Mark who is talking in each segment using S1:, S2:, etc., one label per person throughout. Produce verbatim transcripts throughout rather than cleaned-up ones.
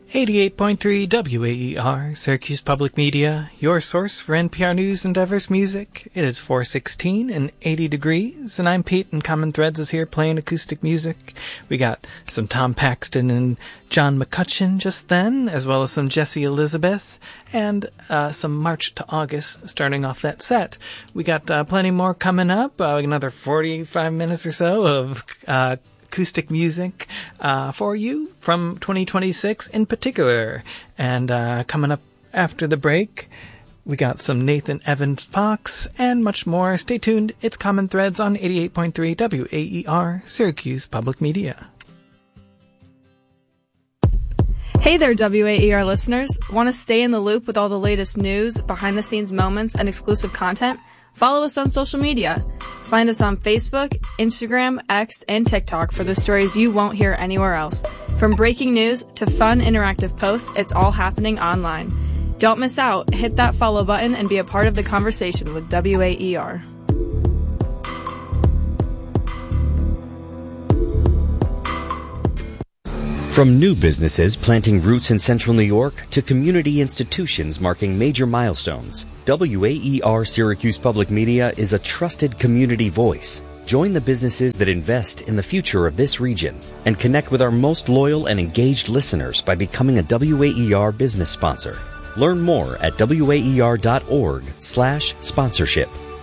S1: eighty-eight point three W A E R, Syracuse Public Media, your source for N P R News and diverse music. It is four sixteen and eighty degrees, and I'm Pete, and Common Threads is here playing acoustic music. We got some Tom Paxton and John McCutcheon just then, as well as some Jesse Elizabeth, and uh, some March to August starting off that set. We got uh, plenty more coming up, uh, another forty-five minutes or so of uh acoustic music uh, for you from twenty twenty-six in particular. And uh, coming up after the break, we got some Nathan Evans Fox and much more. Stay tuned. It's Common Threads on eighty-eight point three W A E R, Syracuse Public Media.
S2: Hey there, W A E R listeners. Want to stay in the loop with all the latest news, behind-the-scenes moments, and exclusive content? Follow us on social media. Find us on Facebook, Instagram, X, and TikTok for the stories you won't hear anywhere else. From breaking news to fun interactive posts, it's all happening online. Don't miss out. Hit that follow button and be a part of the conversation with W A E R.
S3: From new businesses planting roots in Central New York to community institutions marking major milestones, W A E R Syracuse Public Media is a trusted community voice. Join the businesses that invest in the future of this region and connect with our most loyal and engaged listeners by becoming a W A E R business sponsor. Learn more at W A E R dot org slash sponsorship.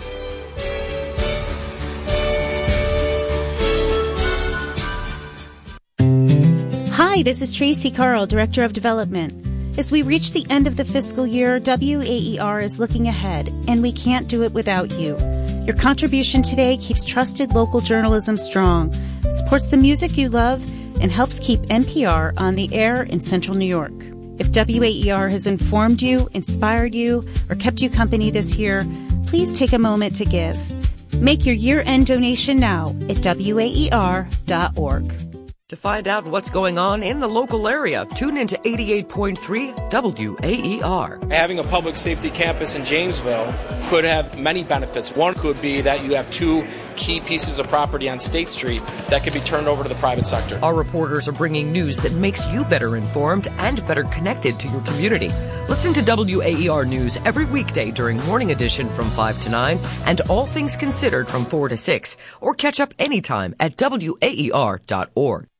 S4: Hi, this is Tracy Carl, Director of Development. As we reach the end of the fiscal year, W A E R is looking ahead, and we can't do it without you. Your contribution today keeps trusted local journalism strong, supports the music you love, and helps keep N P R on the air in Central New York. If W A E R has informed you, inspired you, or kept you company this year, please take a moment to give. Make your year-end donation now at W A E R dot org.
S5: To find out what's going on in the local area, tune into eighty-eight point three W A E R.
S6: Having a public safety campus in Jamesville could have many benefits. One could be that you have two key pieces of property on State Street that could be turned over to the private sector.
S5: Our reporters are bringing news that makes you better informed and better connected to your community. Listen to W A E R News every weekday during Morning Edition from five to nine and All Things Considered from four to six. Or catch up anytime at W A E R dot org.